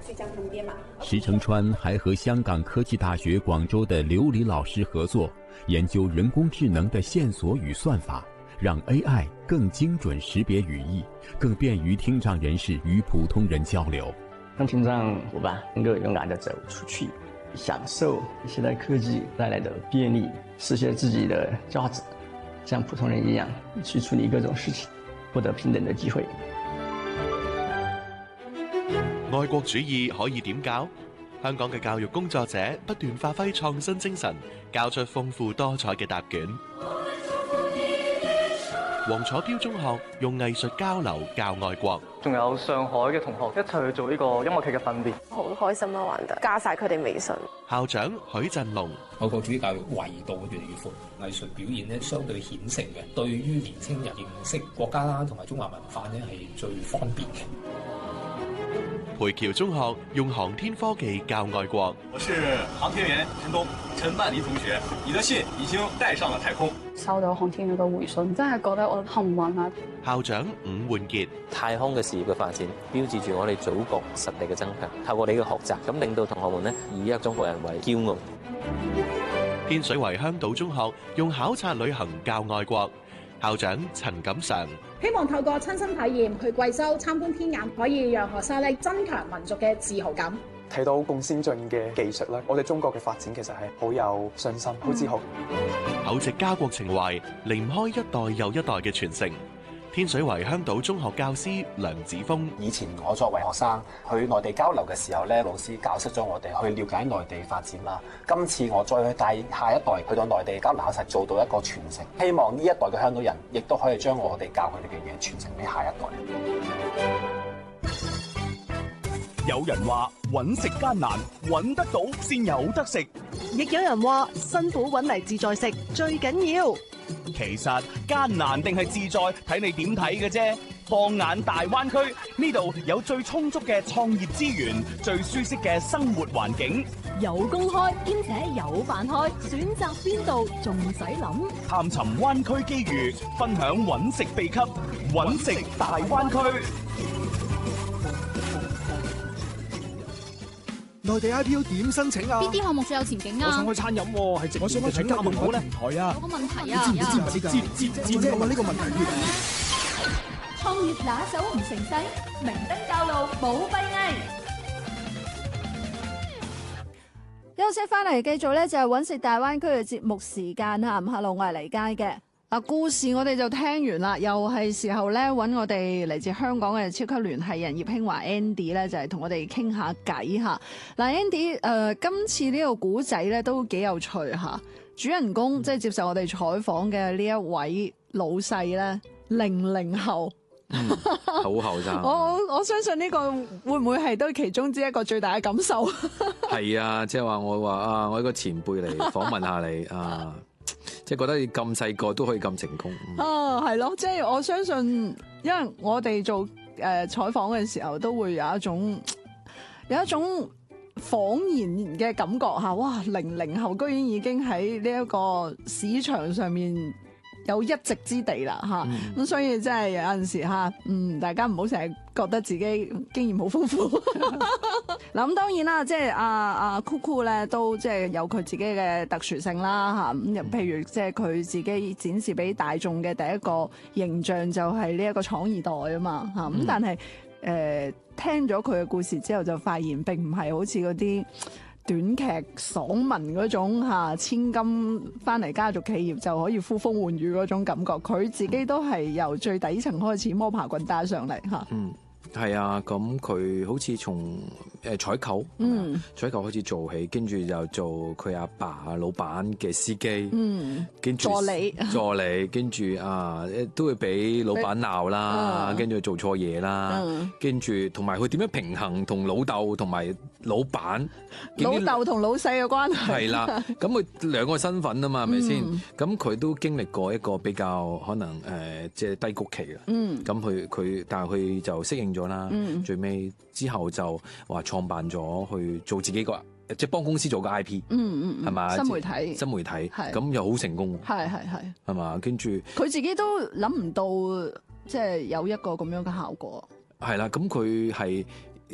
石成川还和香港科技大学广州的刘黎老师合作，研究人工智能的线索与算法，让 AI 更精准识别语义，更便于听障人士与普通人交流。 让听障伙伴能够勇敢地走出去，享受现代科技带来的便利，实现自己的价值，像普通人一样去处理各种事情，获得平等的機會。 愛國主義可以點教？香港嘅教育工作者不斷發揮創新精神，交出豐富多彩嘅答卷。黃楚標中學用藝術交流教愛國， 仲有上海嘅同學一齊去做呢個音樂劇嘅訓練， 好開心啊！玩得加晒佢哋微信。 校長許振龍， 愛國主義教育維度越嚟越闊，藝術表現咧相對顯成嘅，對於年輕人認識國家啦同埋中華文化咧係最方便嘅。 培僑中學用航天科技教愛國。 我是航天員陳曼妮同學，你的信已經帶上了太空。 收到航天員嘅回信，真係覺得我幸運啊！ 校長伍煥傑， 太空嘅事業嘅發展，標誌住我哋祖國實力嘅增強。透過你嘅學習，咁令到同學們呢以一中國人為驕傲。 天水圍香島中學用考察旅行教愛國。校長陳錦常， 希望透過親身體驗去貴州參觀天眼，可以讓學生咧增強民族嘅自豪感。 睇到咁先進嘅技術咧，我哋中國嘅發展其實係好有信心、好自豪。 厚植家國情懷，離唔開一代又一代嘅傳承。天水圍香島中學教師梁子峰， 以前我作為學生去內地交流嘅時候咧，老師教識咗我哋去了解內地發展啦。今次我再去帶下一代去到內地交流，實做到一個傳承。希望呢一代嘅香港人亦都可以將我哋教佢哋嘅嘢傳承俾下一代。 有人話揾食艱難，揾得到先有得食； 亦有人話辛苦揾嚟自在食最緊要。 其實艱難定係自在，睇你點睇嘅啫。放眼大灣區，呢度有最充足嘅創業資源，最舒適嘅生活環境， 有公開兼且有飯開，選擇邊度仲使諗？ 探尋灣區機遇，分享揾食秘笈，揾食大灣區。 內地 IPO 點申請啊？ 邊啲項目最有前景啊？ 我想開餐飲喎，係我想開請加盟台啊！ 有個問題啊！ 你知唔知我問呢個問題？ 創業拿手唔成勢，明燈教路冇閉翳。 休息翻嚟，繼續咧就係揾食大灣區嘅節目時間嚇。Hello，我係黎佳嘅。故事我哋就聽完啦，又係時候咧揾我哋嚟自香港嘅超級聯繫人葉興華 Andy 咧，就係同我哋傾下偈嚇。嗱 Andy，今次呢個古仔咧都幾有趣嚇。主人公即係接受我哋採訪嘅呢一位老細咧，00後。 好後生。 我相信呢個會唔會係都其中之一個最大嘅感受？ 係啊，即係話我話啊，我一個前輩嚟訪問下你啊。即係覺得你咁細個都可以咁成功係咯，即係我相信，因為我哋做採訪嘅時候都會有一種恍然嘅感覺嚇，哇！00後居然已經喺呢一個市場上面有一席之地啦嚇，咁所以真係有陣時嚇，大家唔好成日覺得自己經驗好豐富。嗱咁當然啦，即係阿 Coco 咧都即係有佢自己嘅特殊性啦嚇，咁譬如即係佢自己展示俾大眾嘅第一個形象就係呢一個闖二代啊嘛嚇，咁但係聽咗佢嘅故事之後就發現並唔係好似嗰啲短劇爽文嗰種千金翻嚟家族企業就可以呼風喚雨嗰種感覺，佢自己都係由最底層開始摸爬滾打上嚟嚇。 係啊，咁佢好似從採購，採購開始做起，跟住又做佢阿爸老闆嘅司機，跟住助理，跟住都會俾老闆鬧啦，跟住做錯嘢啦，跟住同埋佢點樣平衡同老豆同埋老闆、 老豆同老細嘅關係。 係啦，咁佢兩個身份啊嘛，係咪先？咁佢都經歷過一個比較可能即係低谷期啦。咁佢但係佢就適應咗啦。最尾之後就話創辦咗去做自己個，即係幫公司做個 IP，係嘛？新媒體，咁又好成功，係嘛？跟住佢自己都諗唔到，即係有一個咁樣嘅效果。 係啦，咁佢係